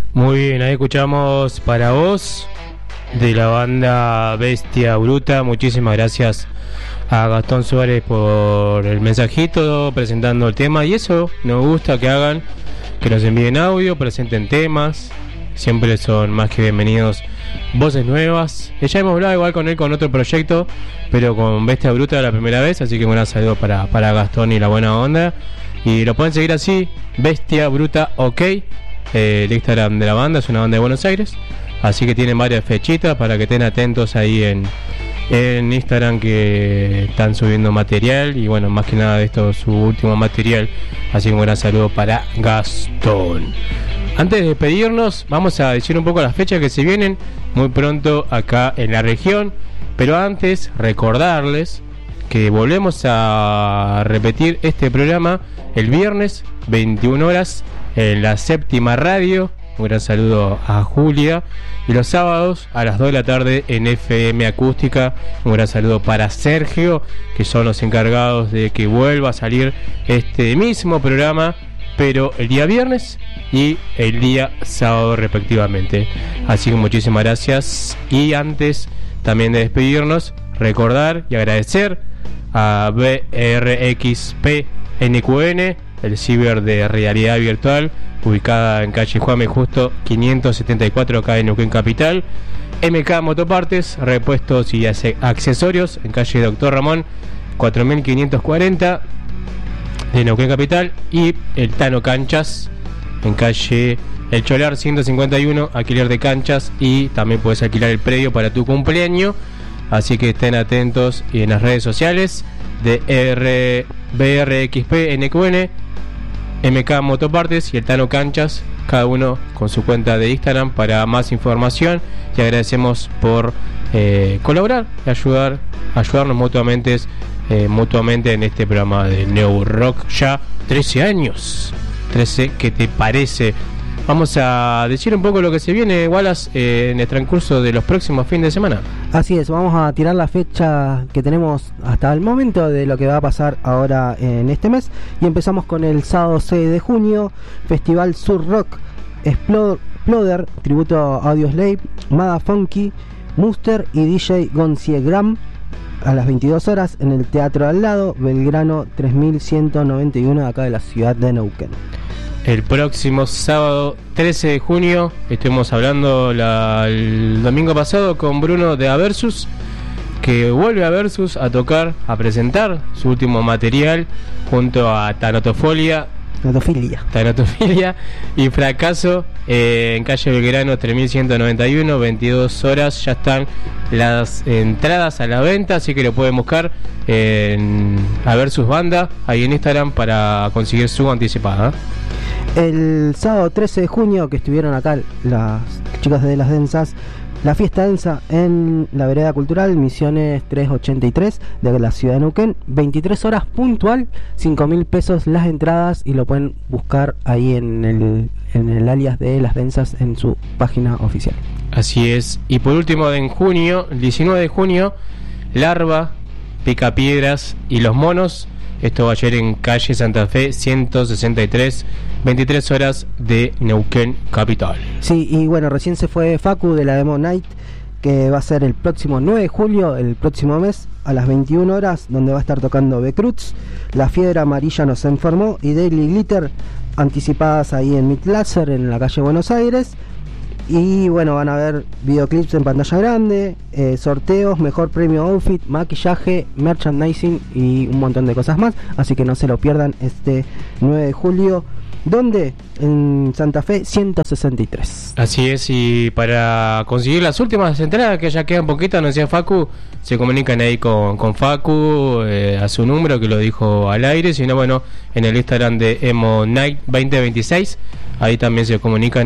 Muy bien, ahí escuchamos Para Vos de la banda Bestia Bruta. Muchísimas gracias a Gastón Suárez por el mensajito presentando el tema. Y eso nos gusta que hagan, que nos envíen audio, presenten temas. Siempre son más que bienvenidos voces nuevas. Ya hemos hablado igual con él con otro proyecto, pero con Bestia Bruta la primera vez. Así que un gran saludo para Gastón y la buena onda. Y lo pueden seguir así, Bestia Bruta OK. El Instagram de la banda es una banda de Buenos Aires, así que tienen varias fechitas para que estén atentos ahí en Instagram, que están subiendo material. Y bueno, más que nada de esto, su último material. Así que un gran saludo para Gastón. Antes de despedirnos, vamos a decir un poco las fechas que se vienen muy pronto acá en la región. Pero antes, recordarles que volvemos a repetir este programa el viernes 21 horas en la Séptima Radio. Un gran saludo a Julia. Y los sábados a las 2 de la tarde en FM Acústica. Un gran saludo para Sergio, que son los encargados de que vuelva a salir este mismo programa, pero el día viernes y el día sábado respectivamente. Así que muchísimas gracias. Y antes también de despedirnos, recordar y agradecer a BRXP NQN, el ciber de realidad virtual, ubicada en calle Juan B. Justo 574 acá en Neuquén Capital. MK Motopartes, repuestos y accesorios en calle Doctor Ramón 4540 de Neuquén Capital. Y el Tano Canchas en calle El Cholar 151, alquiler de canchas, y también puedes alquilar el predio para tu cumpleaños. Así que estén atentos y en las redes sociales de BRXP NQN, MK Motopartes y el Tano Canchas, cada uno con su cuenta de Instagram para más información. Y agradecemos por colaborar y ayudarnos mutuamente en este programa de New Rock. Ya 13 años, 13, ¿qué te parece? Vamos a decir un poco lo que se viene, Wallace, en el transcurso de los próximos fines de semana. Así es, vamos a tirar la fecha que tenemos hasta el momento de lo que va a pasar ahora en este mes. Y empezamos con el sábado 6 de junio, Festival Sur Rock, Exploder, tributo a Audioslave, Mada Funky, Muster y DJ Gonziegram, a las 22 horas en el Teatro al lado, Belgrano 3191, acá de la ciudad de Neuquén. El próximo sábado 13 de junio estuvimos hablando el domingo pasado con Bruno de Aversus, que vuelve a Versus a tocar, a presentar su último material junto a Tanatofilia y Fracaso, en calle Belgrano 3191, 22 horas. Ya están las entradas a la venta, así que lo pueden buscar a Versus Banda ahí en Instagram para conseguir su anticipada. El sábado 13 de junio, que estuvieron acá las chicas de las densas, la fiesta densa en la vereda cultural Misiones 383 de la ciudad de Neuquén, 23 horas puntual, 5.000 pesos las entradas, y lo pueden buscar ahí en el alias de las densas en su página oficial. Así es. Y por último, en junio, el 19 de junio, Larva, Picapiedras y Los Monos. Esto va a ser en calle Santa Fe 163, 23 horas de Neuquén Capital. Sí, y bueno, recién se fue Facu de la Demo Night, que va a ser el próximo 9 de julio, el próximo mes, a las 21 horas, donde va a estar tocando Becruz, La Fiebre Amarilla Nos Enfermó y Daily Glitter, anticipadas ahí en Midlaser, en la calle Buenos Aires. Y bueno, van a ver videoclips en pantalla grande, sorteos, mejor premio outfit, maquillaje, merchandising y un montón de cosas más. Así que no se lo pierdan este 9 de julio. ¿Dónde? En Santa Fe 163. Así es, y para conseguir las últimas entradas, que ya quedan poquitas, nos decía Facu, se comunican ahí con Facu, a su número, que lo dijo al aire. Si no, bueno, en el Instagram de Emo Night 2026, ahí también se comunican